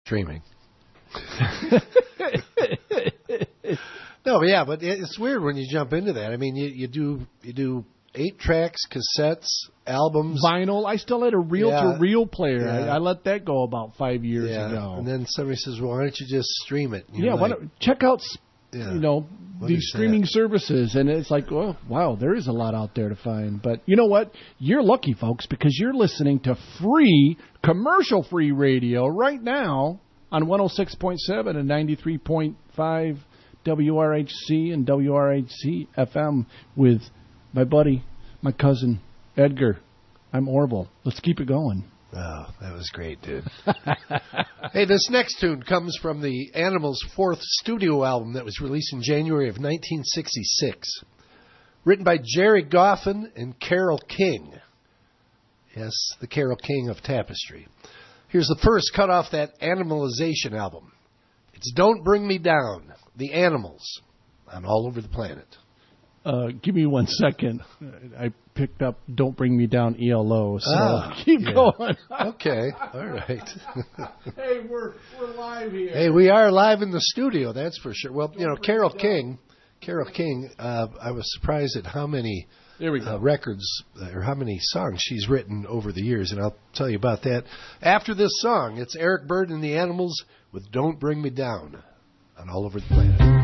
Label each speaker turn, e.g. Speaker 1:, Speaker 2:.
Speaker 1: Streaming. No, yeah, but it's weird when you jump into that. I mean, you do 8 tracks, cassettes, albums,
Speaker 2: vinyl. I still had a reel-to-reel player.
Speaker 1: Yeah.
Speaker 2: I let that go about 5 years ago.
Speaker 1: And then somebody says, "Well, why don't you just stream it?"
Speaker 2: Check out these streaming services, and it's like, oh, wow, there is a lot out there to find. But you know what? You're lucky, folks, because you're listening to free, commercial-free radio right now on 106.7 and 93.5 WRHC and WRHC FM with my buddy, my cousin, Edgar. I'm Orville. Let's keep it going.
Speaker 1: Oh, that was great, dude. Hey, this next tune comes from the Animals' 4th studio album that was released in January of 1966. Written by Jerry Goffin and Carole King. Yes, the Carole King of Tapestry. Here's the first cut off that Animalization album. It's Don't Bring Me Down, The Animals, on All Over the Planet.
Speaker 2: Give me 1 second. I picked up Don't Bring Me Down ELO, so keep going.
Speaker 1: Okay, all right.
Speaker 2: Hey, we're live here.
Speaker 1: Hey, we are live in the studio, that's for sure. Well, Carole King, I was surprised at how many records or how many songs she's written over the years, and I'll tell you about that after this song. It's Eric Burdon and the Animals with Don't Bring Me Down on All Over the Planet.